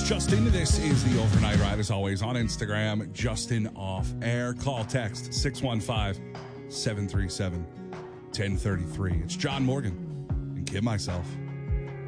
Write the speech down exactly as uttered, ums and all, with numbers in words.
Justin. This is the Overnight Ride, as always, on Instagram, Justin Off Air. Call, text six one five, seven three seven, one zero three three. It's John Morgan and Kim myself.